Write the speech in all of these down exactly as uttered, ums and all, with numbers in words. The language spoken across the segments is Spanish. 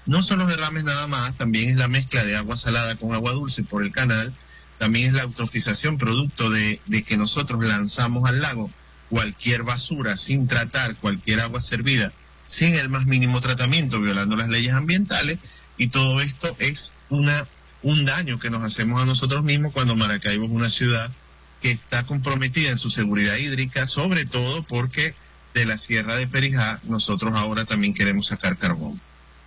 no son los derrames nada más, también es la mezcla de agua salada con agua dulce por el canal, también es la eutrofización producto de, de que nosotros lanzamos al lago cualquier basura sin tratar, cualquier agua servida, sin el más mínimo tratamiento, violando las leyes ambientales, y todo esto es una un daño que nos hacemos a nosotros mismos cuando Maracaibo es una ciudad que está comprometida en su seguridad hídrica, sobre todo porque de la Sierra de Perijá nosotros ahora también queremos sacar carbón.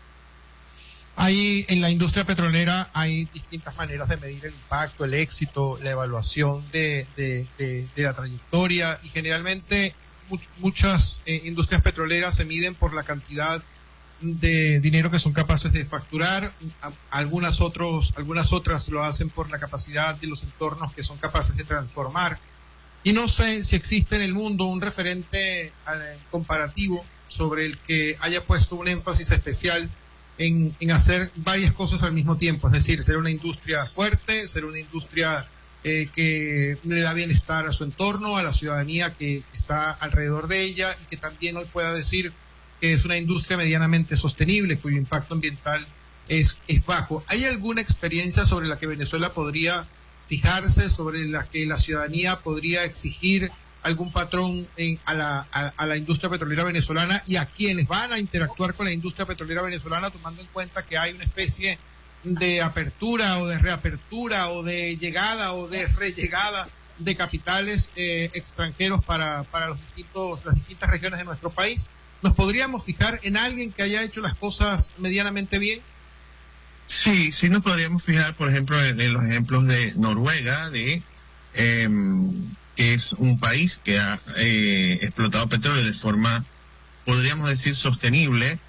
Hay, en la industria petrolera hay distintas maneras de medir el impacto, el éxito, la evaluación de, de, de, de la trayectoria, y generalmente much, muchas eh, industrias petroleras se miden por la cantidad de dinero que son capaces de facturar. Algunas otros, algunas otras lo hacen por la capacidad de los entornos que son capaces de transformar. Y no sé si existe en el mundo un referente eh, comparativo sobre el que haya puesto un énfasis especial en, en hacer varias cosas al mismo tiempo, es decir, ser una industria fuerte, ser una industria eh, que le da bienestar a su entorno, a la ciudadanía que está alrededor de ella, y que también hoy pueda decir que es una industria medianamente sostenible, cuyo impacto ambiental es, es bajo. ¿Hay alguna experiencia sobre la que Venezuela podría fijarse, sobre la que la ciudadanía podría exigir algún patrón en, a, la, a, a la industria petrolera venezolana, y a quienes van a interactuar con la industria petrolera venezolana, tomando en cuenta que hay una especie de apertura o de reapertura o de llegada o de rellegada de capitales eh, extranjeros para, para los distintos, las distintas regiones de nuestro país? ¿Nos podríamos fijar en alguien que haya hecho las cosas medianamente bien? Sí, sí nos podríamos fijar, por ejemplo, en, en los ejemplos de Noruega, de eh, que es un país que ha eh, explotado petróleo de forma, podríamos decir, sostenible,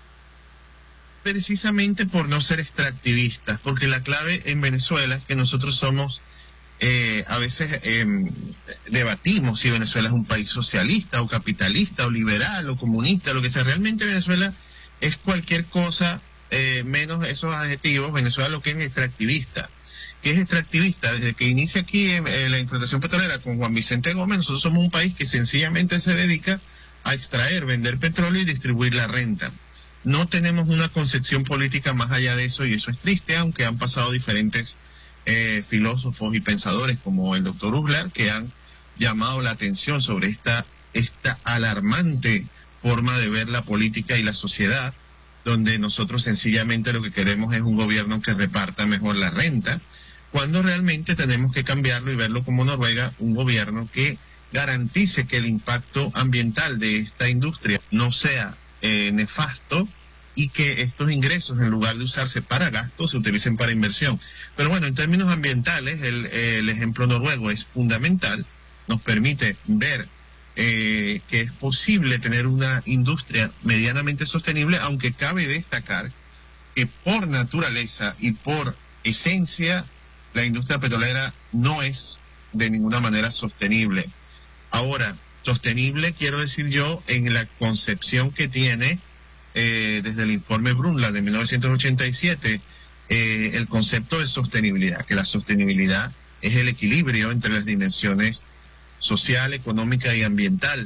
precisamente por no ser extractivistas, porque la clave en Venezuela es que nosotros somos, eh, a veces eh, debatimos si Venezuela es un país socialista o capitalista o liberal o comunista, lo que sea. Realmente Venezuela es cualquier cosa eh, menos esos adjetivos. Venezuela lo que es extractivista. ¿Qué es extractivista? Desde que inicia aquí eh, la explotación petrolera con Juan Vicente Gómez, nosotros somos un país que sencillamente se dedica a extraer, vender petróleo y distribuir la renta. No tenemos una concepción política más allá de eso, y eso es triste, aunque han pasado diferentes eh, filósofos y pensadores como el doctor Uslar, que han llamado la atención sobre esta, esta alarmante forma de ver la política y la sociedad, donde nosotros sencillamente lo que queremos es un gobierno que reparta mejor la renta, cuando realmente tenemos que cambiarlo y verlo como Noruega, un gobierno que garantice que el impacto ambiental de esta industria no sea eh, nefasto, y que estos ingresos, en lugar de usarse para gasto, se utilicen para inversión. Pero bueno, en términos ambientales, el, el ejemplo noruego es fundamental, nos permite ver eh, que es posible tener una industria medianamente sostenible, aunque cabe destacar que por naturaleza y por esencia, la industria petrolera no es de ninguna manera sostenible. Ahora, sostenible quiero decir yo en la concepción que tiene eh, desde el informe Brundtland de mil novecientos ochenta y siete, eh, el concepto de sostenibilidad, que la sostenibilidad es el equilibrio entre las dimensiones social, económica y ambiental.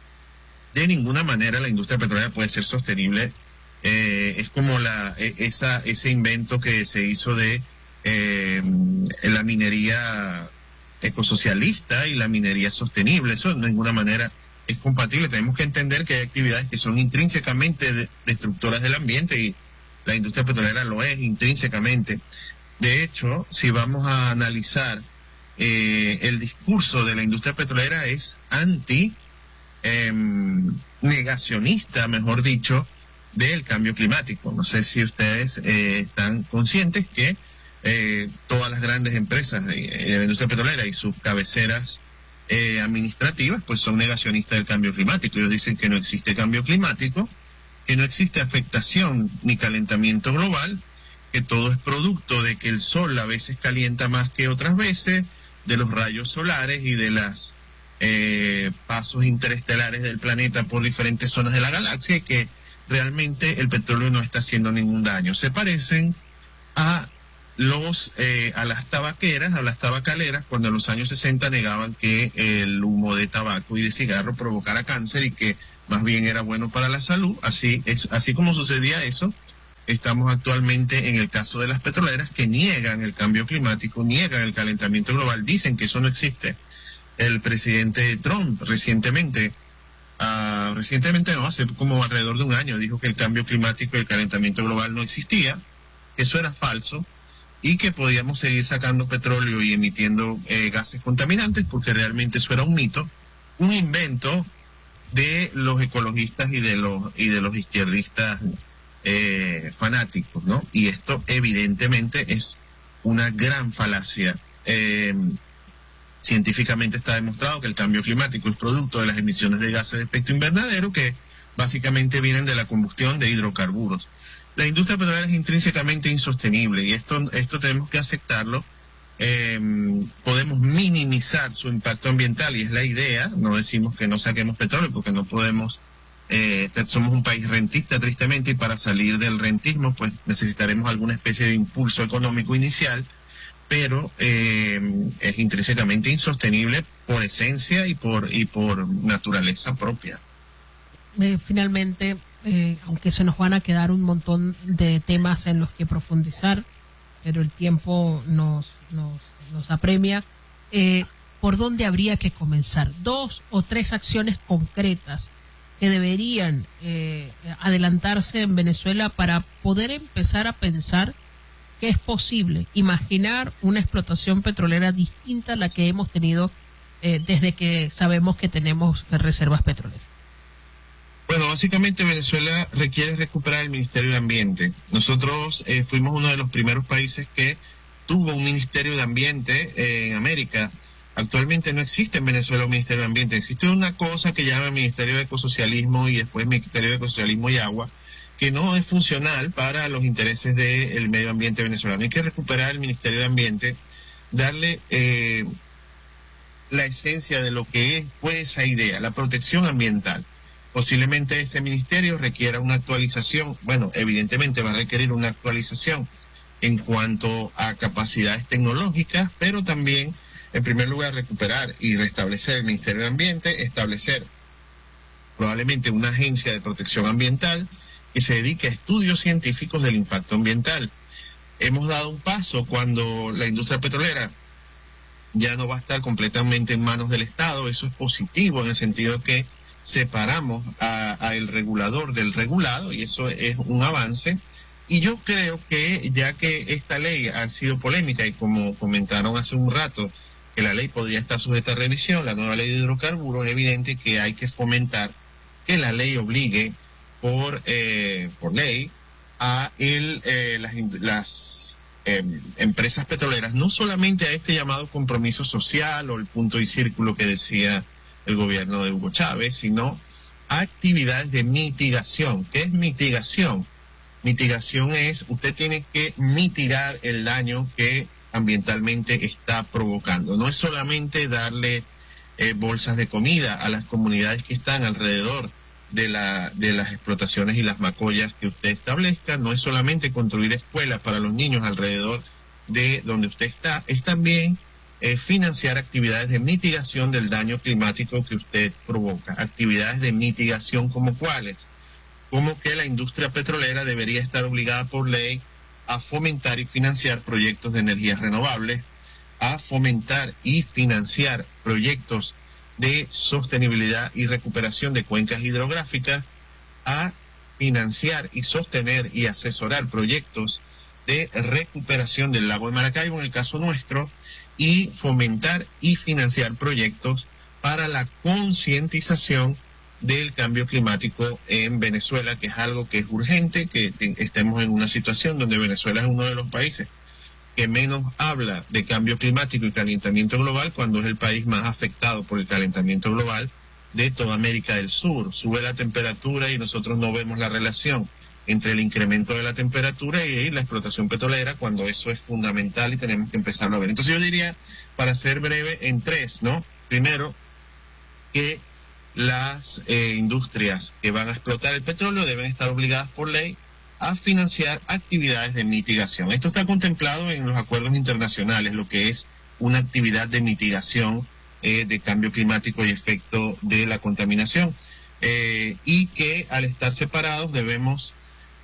De ninguna manera la industria petrolera puede ser sostenible. Eh, es como la esa ese invento que se hizo de eh, la minería ecosocialista y la minería sostenible. Eso de ninguna manera es compatible. Tenemos que entender que hay actividades que son intrínsecamente de, destructoras del ambiente, y la industria petrolera lo es intrínsecamente. De hecho, si vamos a analizar eh, el discurso de la industria petrolera, es anti eh, negacionista, mejor dicho, del cambio climático. No sé si ustedes eh, están conscientes que eh, todas las grandes empresas de, de la industria petrolera y sus cabeceras eh, administrativas pues son negacionistas del cambio climático. Ellos dicen que no existe cambio climático, que no existe afectación ni calentamiento global, que todo es producto de que el sol a veces calienta más que otras veces, de los rayos solares y de los eh, pasos interestelares del planeta por diferentes zonas de la galaxia, y que realmente el petróleo no está haciendo ningún daño. Se parecen a los eh, a las tabaqueras, a las tabacaleras, cuando en los años sesenta negaban que el humo de tabaco y de cigarro provocara cáncer y que más bien era bueno para la salud. Así es, así como sucedía eso, estamos actualmente en el caso de las petroleras que niegan el cambio climático, niegan el calentamiento global, dicen que eso no existe. El presidente Trump recientemente, uh, recientemente no, hace como alrededor de un año, dijo que el cambio climático y el calentamiento global no existía, que eso era falso, y que podíamos seguir sacando petróleo y emitiendo eh, gases contaminantes, porque realmente eso era un mito, un invento de los ecologistas y de los y de los izquierdistas eh, fanáticos, ¿no? Y esto evidentemente es una gran falacia. Eh, científicamente está demostrado que el cambio climático es producto de las emisiones de gases de efecto invernadero, que básicamente vienen de la combustión de hidrocarburos. La industria petrolera es intrínsecamente insostenible y esto esto tenemos que aceptarlo. Eh, podemos minimizar su impacto ambiental y es la idea. No decimos que no saquemos petróleo porque no podemos, eh, somos un país rentista tristemente, y para salir del rentismo pues necesitaremos alguna especie de impulso económico inicial, pero eh, es intrínsecamente insostenible por esencia y por y por naturaleza propia. Eh, finalmente, eh, aunque se nos van a quedar un montón de temas en los que profundizar, pero el tiempo nos nos, nos apremia, eh, ¿por dónde habría que comenzar? Dos o tres acciones concretas que deberían eh, adelantarse en Venezuela para poder empezar a pensar que es posible imaginar una explotación petrolera distinta a la que hemos tenido eh, desde que sabemos que tenemos reservas petroleras. Bueno, básicamente Venezuela requiere recuperar el Ministerio de Ambiente. Nosotros eh, fuimos uno de los primeros países que tuvo un Ministerio de Ambiente eh, en América. Actualmente no existe en Venezuela un Ministerio de Ambiente. Existe una cosa que llama Ministerio de Ecosocialismo y después Ministerio de Ecosocialismo y Agua, que no es funcional para los intereses del medio ambiente venezolano. Hay que recuperar el Ministerio de Ambiente, darle eh, la esencia de lo que es, fue esa idea, la protección ambiental. Posiblemente ese ministerio requiera una actualización, bueno, evidentemente va a requerir una actualización en cuanto a capacidades tecnológicas, pero también, en primer lugar, recuperar y restablecer el Ministerio de Ambiente, establecer probablemente una agencia de protección ambiental que se dedique a estudios científicos del impacto ambiental. Hemos dado un paso cuando la industria petrolera ya no va a estar completamente en manos del Estado. Eso es positivo en el sentido que separamos a, a el regulador del regulado, y eso es un avance. Y yo creo que ya que esta ley ha sido polémica y como comentaron hace un rato que la ley podría estar sujeta a revisión, la nueva ley de hidrocarburos, es evidente que hay que fomentar que la ley obligue por eh, por ley a el, eh, las, las eh, empresas petroleras, no solamente a este llamado compromiso social o el punto y círculo que decía el gobierno de Hugo Chávez, sino a actividades de mitigación. ¿Qué es mitigación? Mitigación es, usted tiene que mitigar el daño que ambientalmente está provocando. No es solamente darle eh, bolsas de comida a las comunidades que están alrededor de la de las explotaciones y las macollas que usted establezca, no es solamente construir escuelas para los niños alrededor de donde usted está, es también eh, financiar actividades de mitigación del daño climático que usted provoca. Actividades de mitigación como cuáles, como que la industria petrolera debería estar obligada por ley a fomentar y financiar proyectos de energías renovables, a fomentar y financiar proyectos de sostenibilidad y recuperación de cuencas hidrográficas, a financiar y sostener y asesorar proyectos de recuperación del lago de Maracaibo, en el caso nuestro, y fomentar y financiar proyectos para la concientización del cambio climático en Venezuela, que es algo que es urgente, que estemos en una situación donde Venezuela es uno de los países que menos habla de cambio climático y calentamiento global, cuando es el país más afectado por el calentamiento global de toda América del Sur. Sube la temperatura y nosotros no vemos la relación entre el incremento de la temperatura y la explotación petrolera, cuando eso es fundamental y tenemos que empezarlo a ver. Entonces yo diría, para ser breve, en tres, ¿no? Primero, que las eh, industrias que van a explotar el petróleo deben estar obligadas por ley a financiar actividades de mitigación. Esto está contemplado en los acuerdos internacionales, lo que es una actividad de mitigación eh, de cambio climático y efecto de la contaminación, eh, y que al estar separados debemos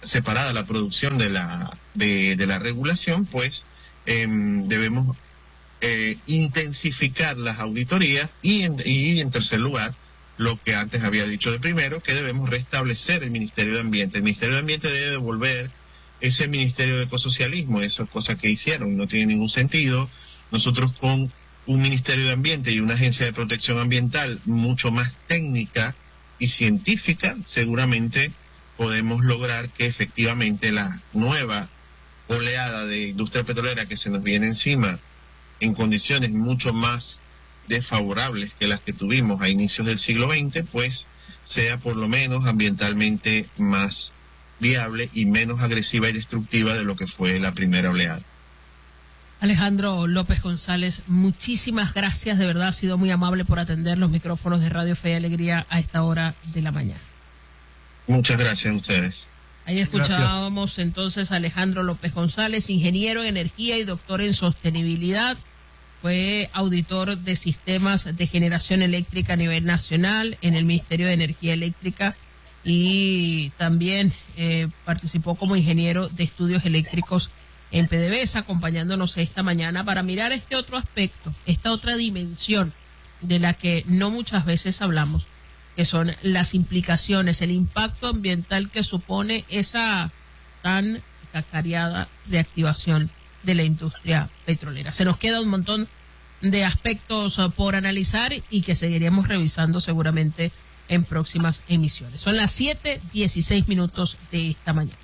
separada la producción de la de, de la regulación, pues eh, debemos eh, intensificar las auditorías y en, y en tercer lugar, lo que antes había dicho de primero, que debemos restablecer el Ministerio de Ambiente. El Ministerio de Ambiente debe devolver ese Ministerio de Ecosocialismo. Eso es cosa que hicieron, no tiene ningún sentido. Nosotros con un Ministerio de Ambiente y una Agencia de Protección Ambiental mucho más técnica y científica, seguramente podemos lograr que efectivamente la nueva oleada de industria petrolera que se nos viene encima en condiciones mucho más desfavorables que las que tuvimos a inicios del siglo veinte, pues sea por lo menos ambientalmente más viable y menos agresiva y destructiva de lo que fue la primera oleada. Alejandro López González, muchísimas gracias, de verdad ha sido muy amable por atender los micrófonos de Radio Fe y Alegría a esta hora de la mañana. Muchas gracias a ustedes. Ahí escuchábamos gracias. Entonces a Alejandro López González, ingeniero en energía y doctor en sostenibilidad, fue auditor de sistemas de generación eléctrica a nivel nacional en el Ministerio de Energía Eléctrica y también eh, participó como ingeniero de estudios eléctricos en PDVSA, acompañándonos esta mañana para mirar este otro aspecto, esta otra dimensión de la que no muchas veces hablamos, que son las implicaciones, el impacto ambiental que supone esa tan cacareada reactivación de la industria petrolera. Se nos queda un montón de aspectos por analizar y que seguiremos revisando seguramente en próximas emisiones. Son las siete dieciséis minutos de esta mañana.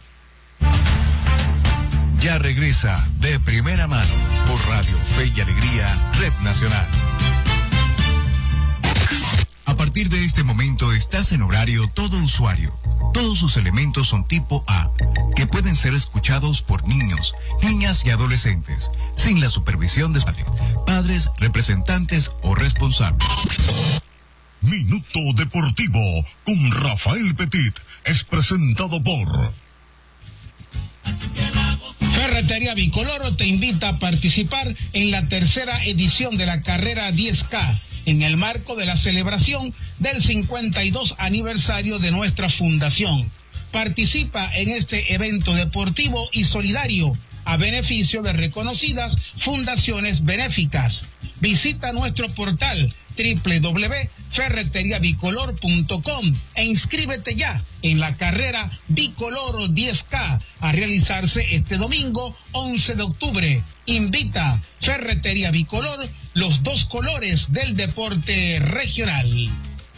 Ya regresa De Primera Mano por Radio Fe y Alegría, Red Nacional. A partir de este momento estás en horario todo usuario. Todos sus elementos son tipo A, que pueden ser escuchados por niños, niñas y adolescentes, sin la supervisión de padres, padres, representantes o responsables. Minuto Deportivo con Rafael Petit es presentado por Ferretería Bicoloro te invita a participar en la tercera edición de la carrera diez K en el marco de la celebración del cincuenta y dos aniversario de nuestra fundación. Participa en este evento deportivo y solidario a beneficio de reconocidas fundaciones benéficas. Visita nuestro portal doble u doble u doble u punto ferretería bicolor punto com e inscríbete ya en la carrera Bicoloro diez K a realizarse este domingo once de octubre. Invita Ferretería Bicolor, los dos colores del deporte regional.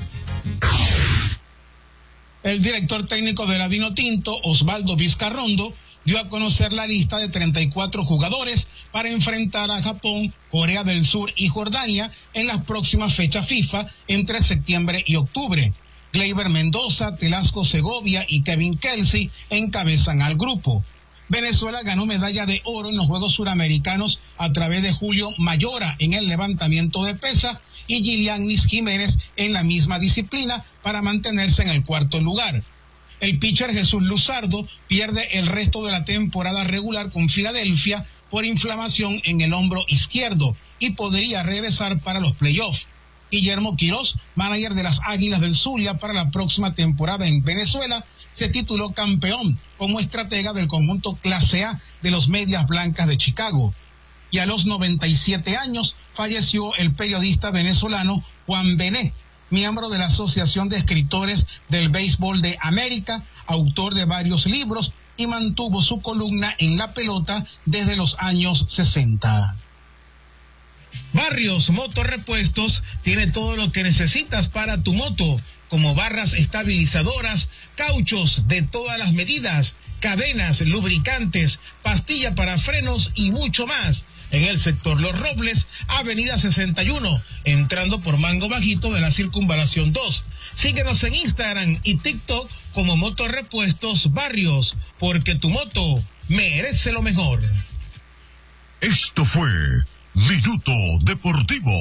El director técnico de la Vinotinto, Osvaldo Vizcarrondo, dio a conocer la lista de treinta y cuatro jugadores para enfrentar a Japón, Corea del Sur y Jordania en las próximas fechas FIFA entre septiembre y octubre. Gleyber Mendoza, Telasco Segovia y Kevin Kelsey encabezan al grupo. Venezuela ganó medalla de oro en los Juegos Suramericanos a través de Julio Mayora en el levantamiento de pesa y Gilianis Jiménez en la misma disciplina para mantenerse en el cuarto lugar. El pitcher Jesús Luzardo pierde el resto de la temporada regular con Filadelfia por inflamación en el hombro izquierdo y podría regresar para los playoffs. Guillermo Quirós, manager de las Águilas del Zulia para la próxima temporada en Venezuela, se tituló campeón como estratega del conjunto Clase A de los Medias Blancas de Chicago. Y a los noventa y siete años falleció el periodista venezolano Juan Bené, miembro de la Asociación de Escritores del Béisbol de América, autor de varios libros y mantuvo su columna en La Pelota desde los años sesenta. Barrios Motorrepuestos tiene todo lo que necesitas para tu moto, como barras estabilizadoras, cauchos de todas las medidas, cadenas, lubricantes, pastilla para frenos y mucho más. En el sector Los Robles, Avenida sesenta y uno, entrando por Mango Bajito de la Circunvalación dos. Síguenos en Instagram y TikTok como Motorrepuestos Barrios, porque tu moto merece lo mejor. Esto fue Minuto Deportivo.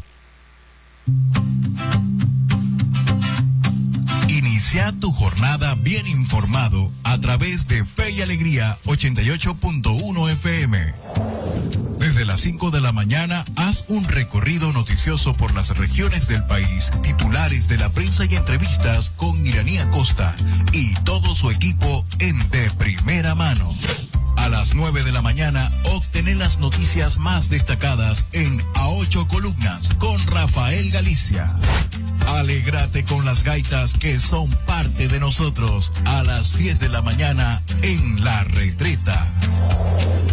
Inicia tu jornada bien informado a través de Fe y Alegría ochenta y ocho punto uno F M. Desde las las cinco de la mañana, haz un recorrido noticioso por las regiones del país, titulares de la prensa y entrevistas con Iraní Acosta y todo su equipo en De Primera Mano. A las nueve de la mañana, obtener las noticias más destacadas en A Ocho Columnas con Rafael Galicia. Alégrate con las gaitas que son parte de nosotros a las diez de la mañana en La Retreta.